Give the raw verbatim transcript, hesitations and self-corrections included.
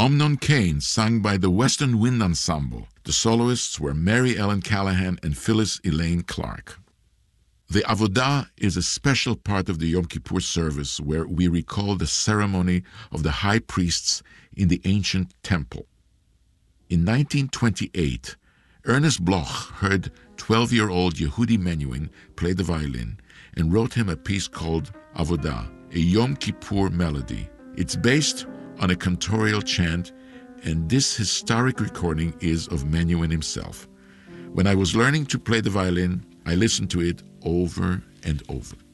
Amnon Kane, sung by the Western Wind Ensemble. The soloists were Mary Ellen Callahan and Phyllis Elaine Clark. The Avodah is a special part of the Yom Kippur service where we recall the ceremony of the high priests in the ancient temple. In nineteen twenty-eight, Ernest Bloch heard twelve-year-old Yehudi Menuhin play the violin and wrote him a piece called Avodah, a Yom Kippur melody. It's based on a cantorial chant, and this historic recording is of Menuhin himself. When I was learning to play the violin, I listened to it over and over.